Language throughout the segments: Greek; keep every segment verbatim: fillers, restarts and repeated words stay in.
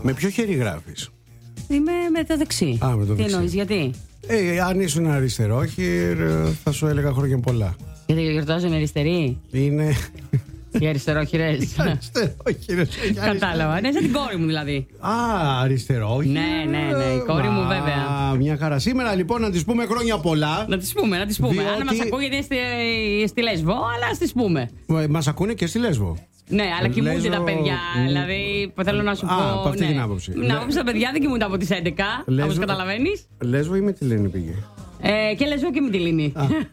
Με ποιο χέρι γράφεις? Είμαι με το δεξί. Α, με το Τι δεξί. εννοείς, γιατί? Ε, αν ήσουν αριστερόχειρ, θα σου έλεγα χρόνια πολλά. Γιατί γιορτάζουν αριστεροί. Είναι. Οι αριστερόχειρες. Αριστερόχειρες. Κατάλαβα. Ναι, σαν την κόρη μου δηλαδή. Α, αριστερόχειρ. Ναι, ναι, ναι, η κόρη μου, βέβαια. Μια χαρά. Σήμερα λοιπόν να της πούμε χρόνια πολλά. Να τις πούμε, να τις πούμε. Διότι- Αν μας ακούει, γιατί είναι στη, στη Λέσβο, αλλά ας τις πούμε. Ε, Μας ακούνε και στη Λέσβο. Ναι, αλλά κοιμούνται Λέσβο- τα παιδιά. Δηλαδή, θέλω να σου Α, πω. από αυτή ναι. την άποψη. Να άποψη τα παιδιά δεν κοιμούνται από τις έντεκα, Λέσβο- όπως καταλαβαίνεις. Λέσβο ή με τη Λένη πήγε? Ε, και Λεσβό και Μυτιλήνη.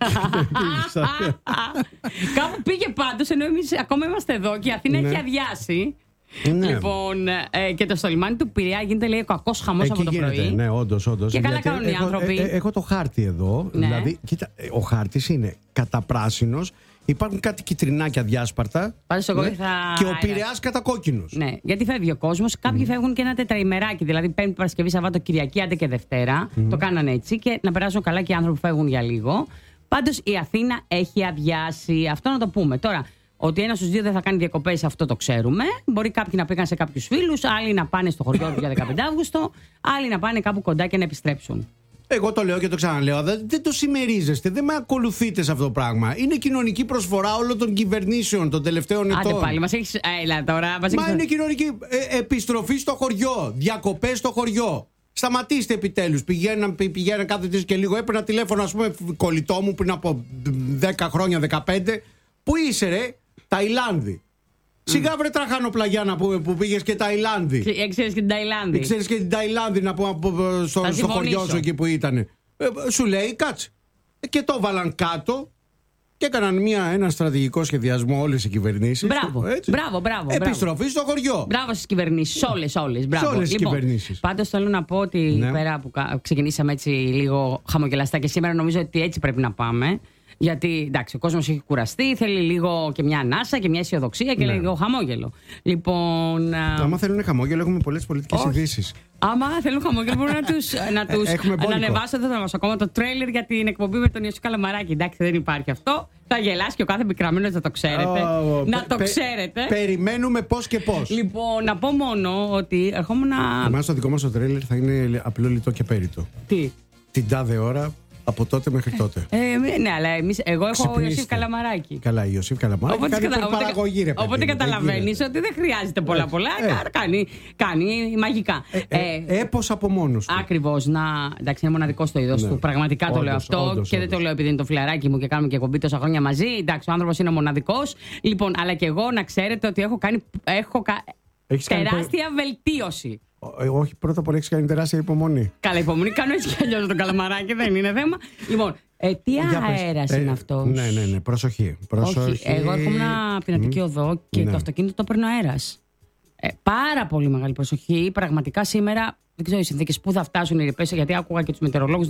Κάπου πήγε πάντως, ενώ εμείς ακόμα είμαστε εδώ και η Αθήνα Ναι. έχει αδειάσει. Ναι. Λοιπόν, ε, και το στο λιμάνι του Πειραιά γίνεται, λέει, ο κακός χαμός από Εκεί το γίνεται, πρωί. ναι, όντως, όντως. Και καλά Γιατί κάνουν οι έχω, άνθρωποι. ε, ε, έχω το χάρτη εδώ. Ναι. Δηλαδή, κοίτα, ε, ο χάρτης είναι καταπράσινος. Υπάρχουν κάτι κυτρινάκια διάσπαρτα. Πάντως εγώ ναι, ήρθα και ο αέρα. Πειραιάς κατακόκκινος. Ναι, γιατί φεύγει ο κόσμος. Κάποιοι φεύγουν και ένα τετραημεράκι, δηλαδή Πέμπτη, Παρασκευή, Σαββάτο, Κυριακή, άντε και Δευτέρα. Το κάνανε έτσι και να περάσουν καλά και οι άνθρωποι που φεύγουν για λίγο. Πάντως η Αθήνα έχει αδειάσει. Αυτό να το πούμε. Τώρα, ότι ένα στους δύο δεν θα κάνει διακοπές, αυτό το ξέρουμε. Μπορεί κάποιοι να πήγαν σε κάποιους φίλους, άλλοι να πάνε στο χωριό του για δεκαπέντε Αυγούστου, άλλοι να πάνε κάπου κοντά και να επιστρέψουν. Εγώ το λέω και το ξαναλέω. Δεν, δεν το συμμερίζεστε, δεν με ακολουθείτε σε αυτό το πράγμα. Είναι κοινωνική προσφορά όλων των κυβερνήσεων των τελευταίων ετών. Άντε πάλι, μας έχεις. Έλα τώρα, μας Μα έχεις- είναι κοινωνική. Ε, επιστροφή στο χωριό. Διακοπές στο χωριό. Σταματήστε επιτέλους. Πηγαίναν, πη- πηγαίναν κάθε τρεις και λίγο. Έπαιρνα τηλέφωνο, ας πούμε, κολλητό μου πριν από δέκα χρόνια, δεκαπέντε. Πού είσαι, ρε? Ταϊλάνδη. Σιγά βρε τραχανοπλαγιά να πούμε που πήγες και Ταϊλάνδη. Ε, Ξέρεις και την Ταϊλάνδη. Ξέρεις και την Ταϊλάνδη να πούμε από- στο, Θα στο χωριό συμφωνήσω. σου εκεί που ήταν. Ε, σου λέει κάτσε. Ε, και το βάλαν κάτω και έκαναν μια, ένα στρατηγικό σχεδιασμό όλες οι κυβερνήσεις. Μπράβο, Έτσι. μπράβο, μπράβο. Επιστροφή στο χωριό. Μπράβο στις κυβερνήσεις, όλες, όλες. Μπράβο. Σε όλες τις Λοιπόν, κυβερνήσεις. πάντως θέλω να πω ότι Ναι. πέρα που κα- ξεκινήσαμε έτσι λίγο χαμογελαστά και σήμερα νομίζω ότι έτσι πρέπει να πάμε. Γιατί εντάξει, ο κόσμος έχει κουραστεί, θέλει λίγο και μια ανάσα και μια αισιοδοξία και Ναι. λίγο χαμόγελο. Λοιπόν. α, Άμα θέλουν χαμόγελο, έχουμε πολλές πολιτικές Όχι. ειδήσεις. Άμα θέλουν χαμόγελο, μπορώ να τους να τους, έχουμε να μπόλικο. ανεβάσω εδώ μας ακόμα το τρέιλερ για την εκπομπή με τον Ιωσή Καλαμαράκη. Εντάξει, δεν υπάρχει αυτό. Θα γελάσει και ο κάθε πικραμένος να το ξέρετε. Ω, να πε- το πε- ξέρετε. Περιμένουμε πώς και πώς. Λοιπόν, να πω μόνο ότι ερχόμουν να. Εμάς το δικό μας το τρέλερ θα είναι απλό, λιτό και πέριτο. Τι. Την τάδε ώρα, από τότε μέχρι τότε. Ε, ναι, αλλά εμείς, εγώ έχω Ξυπνήστε. Ιωσήφ Καλαμαράκη. Καλά, η Ιωσήφ Καλαμαράκη Οπότε, κάνει κατα- παραγωγή, ρε παιδί οπότε μου, δεν καταλαβαίνεις γίνεται. ότι δεν χρειάζεται πολλά Έτσι. πολλά. Ε. κα- Κάνει, κάνει μαγικά. Ε, ε, έπος από μόνος του. Ακριβώς, να. Εντάξει, είναι μοναδικό το είδος Ναι. του. Πραγματικά το Όντως, λέω αυτό. όντως, και δεν το όντως. λέω επειδή είναι το φιλαράκι μου και κάνουμε και εκπομπή τόσα χρόνια μαζί. Εντάξει, ο άνθρωπος είναι μοναδικός. Λοιπόν, αλλά και εγώ να ξέρετε ότι έχω κάνει. Έχω κα... Έχεις κάνει τεράστια βελτίωση. Ε, όχι, πρώτα απ' όλα έχεις κάνει τεράστια υπομονή. Καλά, υπομονή. Κάνω έτσι κι αλλιώς τον καλαμαράκι, δεν είναι θέμα. Λοιπόν, ε, τι Για πες. αέρας Ε, είναι αυτός. Ναι, ναι, ναι. Προσοχή. Προσοχή. Όχι, εγώ έρχομαι από την Αττική Οδό και Ναι. το αυτοκίνητο το παίρνω αέρας. Ε, πάρα πολύ μεγάλη προσοχή. Πραγματικά σήμερα δεν ξέρω οι συνθήκες πού θα φτάσουν οι ρηπές, γιατί άκουγα και τους μετεωρολόγους